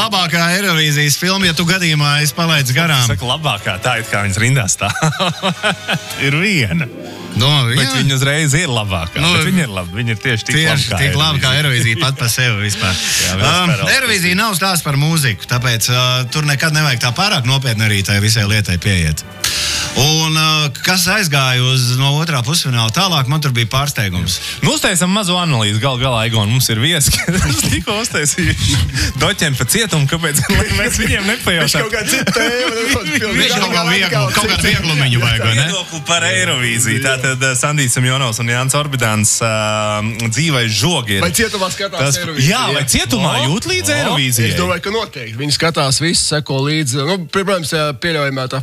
labākā Eirovīzijas filma, ja tu gadījumā esi palaidis garām? Saka, labākā, tā it kā viņas rindā stāv. Ir viena. Bet viņa uzreiz ir labākā. Viņa ir laba. Viņa ir tieši labi kā Eirovīzija pat par sevi vispār. Eirovīzija nav stāsts par mūziku, tāpēc tur nekad nevajag tā pārāk nopietni arī tai visai lietai pieiet. Un kas aizgāja no otrā pusfināla tālāk, man tur bija pārsteigums. Uztaisam mazu analīzi, galā, Igor, mums ir viesi, kas tikko uztaisījuši doķiem pa cietumu, kāpēc mēs viņiem nepajautām. Viņš kaut kā citu tēmu. Viņš kaut kādu vieglumiņu vajag, vai ne? Viedokli par Eirovīziju. Tātad Sandijs Samjonovs un Jānis Orbidāns dzīvais žogi ir. Vai cietumā skatās Eirovīziju? Jā, vai cietumā jūt līdz Eirovīzijai? Es domāju, ka noteikti. Viņi skatās visu, seko līdzi. Protams, pieļaujamā tā